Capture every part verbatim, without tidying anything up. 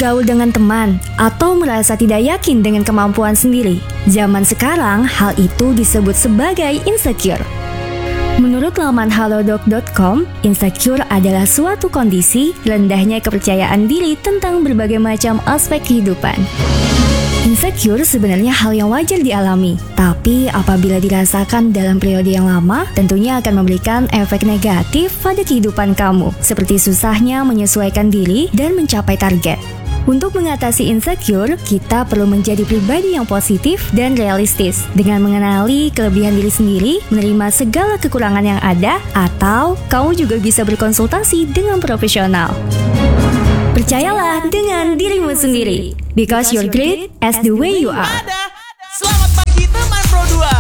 bergaul dengan teman atau merasa tidak yakin dengan kemampuan sendiri. Zaman sekarang, hal itu disebut sebagai insecure. Menurut laman halodoc dot com, insecure adalah suatu kondisi rendahnya kepercayaan diri tentang berbagai macam aspek kehidupan. Insecure sebenarnya hal yang wajar dialami, tapi apabila dirasakan dalam periode yang lama, tentunya akan memberikan efek negatif pada kehidupan kamu, seperti susahnya menyesuaikan diri dan mencapai target. Untuk mengatasi insecure, kita perlu menjadi pribadi yang positif dan realistis, dengan mengenali kelebihan diri sendiri, menerima segala kekurangan yang ada, atau kamu juga bisa berkonsultasi dengan profesional. Percayalah dengan dirimu sendiri, because you're great as the way you are. Selamat pagi teman Pro dua.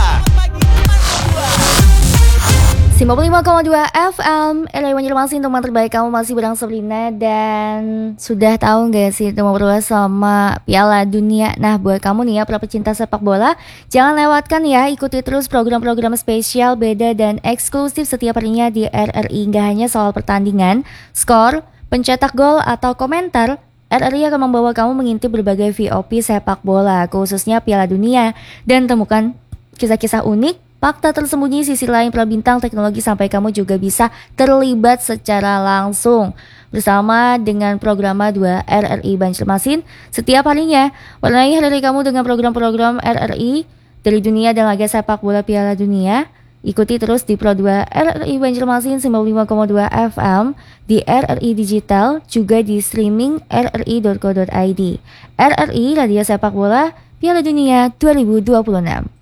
sembilan puluh lima koma dua F M, L A Banjarmasin, teman terbaik kamu masih bareng Sabrina. Dan sudah tahu gak sih teman Pro dua sama Piala Dunia? Nah, buat kamu nih ya, para pecinta sepak bola, jangan lewatkan ya, ikuti terus program-program spesial, beda dan eksklusif setiap harinya di R R I. Gak hanya soal pertandingan, skor, pencetak gol atau komentar, R R I akan membawa kamu mengintip berbagai V O P sepak bola, khususnya Piala Dunia, dan temukan kisah-kisah unik, fakta tersembunyi, sisi lain para bintang, teknologi, sampai kamu juga bisa terlibat secara langsung bersama dengan program dua R R I Banjarmasin setiap harinya. Warnai hari kamu dengan program-program R R I dari dunia dan laga sepak bola Piala Dunia. Ikuti terus di Pro dua R R I Banjarmasin sembilan puluh lima koma dua F M, di R R I Digital, juga di streaming r r i dot co dot i d. R R I, Radio Sepak Bola Piala Dunia dua ribu dua puluh enam.